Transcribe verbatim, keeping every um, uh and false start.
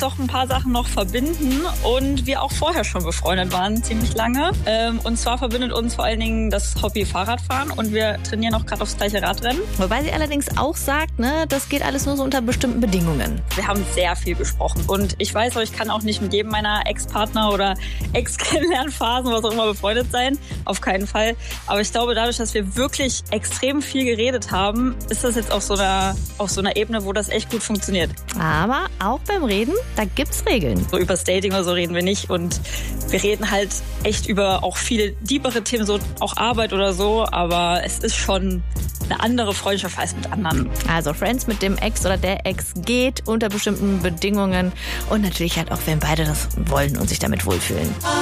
doch ein paar Sachen noch verbinden und wir auch vorher schon befreundet waren, ziemlich lange. Ähm, und zwar verbindet uns vor allen Dingen das Hobby Fahrradfahren und wir trainieren auch gerade aufs gleiche Radrennen. Wobei sie allerdings auch sagt, ne, das geht alles nur so unter bestimmten Bedingungen. Wir haben sehr viel gesprochen und ich weiß auch, ich kann auch nicht mit jedem meiner Ex-Partner oder Ex-Kennenlernphasen, was auch immer, befreundet sein. Auf keinen Fall. Aber ich glaube, dadurch, dass wir wirklich extrem viel geredet haben, ist das jetzt auf so einer, auf so einer Ebene, wo das echt gut funktioniert. Aber auch beim Reden, da gibt's Regeln. So über das Dating oder so reden wir nicht und wir reden halt echt über auch viele diebere Themen, so auch Arbeit oder so, aber es ist schon eine andere Freundschaft als mit anderen. Also Friends mit dem Ex oder der Ex geht unter bestimmten Bedingungen und natürlich halt auch, wenn beide das wollen und sich damit wohlfühlen.